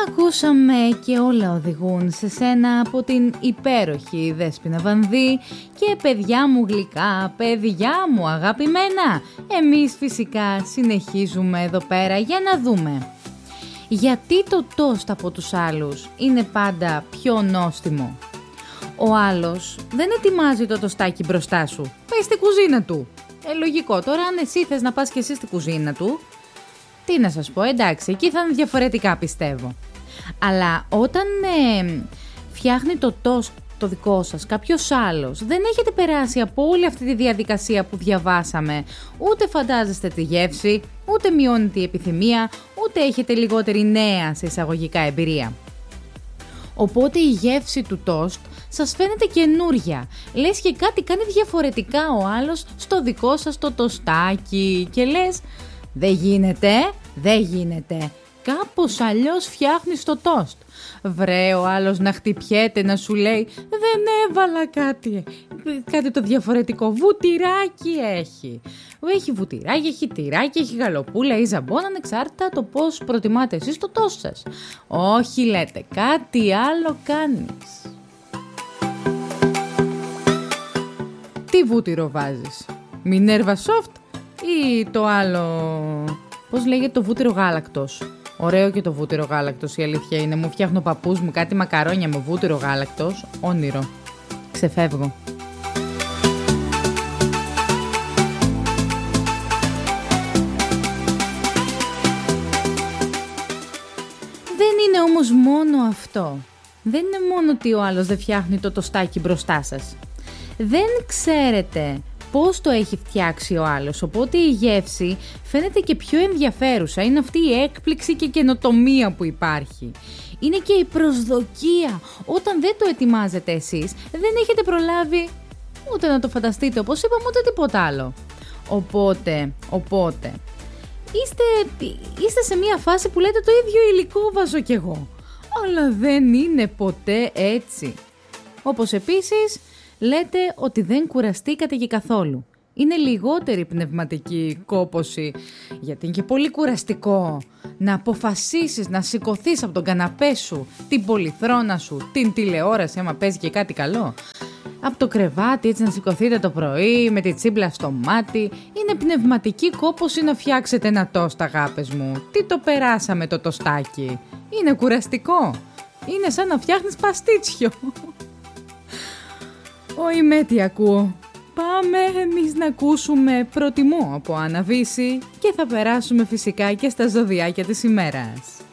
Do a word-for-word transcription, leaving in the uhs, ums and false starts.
Ακούσαμε και όλα οδηγούν σε σένα από την υπέροχη Δέσποινα Βανδύ και παιδιά μου γλυκά, παιδιά μου αγαπημένα. Εμείς φυσικά συνεχίζουμε εδώ πέρα για να δούμε γιατί το τόστ από τους άλλους είναι πάντα πιο νόστιμο. Ο άλλος δεν ετοιμάζει το τοστάκι μπροστά σου, πάει στη κουζίνα του. Ε, λογικό, τώρα αν εσύ θες να πας και εσύ στη κουζίνα του, τι να σας πω, εντάξει, εκεί θα είναι διαφορετικά πιστεύω. Αλλά όταν ε, φτιάχνει το τόστ το δικό σας κάποιος άλλος, δεν έχετε περάσει από όλη αυτή τη διαδικασία που διαβάσαμε, ούτε φαντάζεστε τη γεύση, ούτε μειώνεται η επιθυμία, ούτε έχετε λιγότερη νέα σε εισαγωγικά εμπειρία. Οπότε η γεύση του τόστ σας φαίνεται καινούρια, λες και κάτι κάνει διαφορετικά ο άλλος στο δικό σας το τοστάκι και λες δεν γίνεται, δεν γίνεται. Κάπως αλλιώς φτιάχνεις το τόστ. Βρε ο άλλος να χτυπιέται, να σου λέει δεν έβαλα κάτι, κάτι το διαφορετικό, βουτυράκι έχει. Έχει βουτυράκι, έχει τυράκι, έχει γαλοπούλα ή ζαμπόν, ανεξάρτητα το πώς προτιμάτε εσείς το τόστ σας. Όχι λέτε, κάτι άλλο κάνεις. Τι βούτυρο βάζεις, Minerva Soft ή το άλλο, πώς λέγεται, το βούτυρο γάλακτος? Ωραίο και το βούτυρο γάλακτος, η αλήθεια είναι. Μου φτιάχνω ο παππούς μου κάτι μακαρόνια με βούτυρο γάλακτος. Όνειρο. Ξεφεύγω. Δεν είναι όμως μόνο αυτό. Δεν είναι μόνο ότι ο άλλος δεν φτιάχνει το τοστάκι μπροστά σας. Δεν ξέρετε πώς το έχει φτιάξει ο άλλος, οπότε η γεύση φαίνεται και πιο ενδιαφέρουσα. Είναι αυτή η έκπληξη και καινοτομία που υπάρχει. Είναι και η προσδοκία. Όταν δεν το ετοιμάζετε εσείς, δεν έχετε προλάβει ούτε να το φανταστείτε, όπως είπαμε, ούτε τίποτα άλλο. Οπότε, οπότε, είστε, είστε σε μια φάση που λέτε το ίδιο υλικό βάζω κι εγώ. Αλλά δεν είναι ποτέ έτσι. Όπως επίσης, λέτε ότι δεν κουραστήκατε και καθόλου. Είναι λιγότερη πνευματική κόπωση, γιατί είναι και πολύ κουραστικό να αποφασίσεις να σηκωθείς από τον καναπέ σου, την πολυθρόνα σου, την τηλεόραση, άμα παίζει και κάτι καλό, από το κρεβάτι έτσι να σηκωθείτε το πρωί με τη τσίμπλα στο μάτι. Είναι πνευματική κόπωση να φτιάξετε ένα τόστ, αγάπες μου. Τι το περάσαμε το τοστάκι. Είναι κουραστικό. Είναι σαν να φτιάχνεις παστίτσιο. Όχι με τι ακούω. Πάμε εμείς να ακούσουμε Προτιμώ από Άννα Βύση και θα περάσουμε φυσικά και στα ζωδιάκια της ημέρας.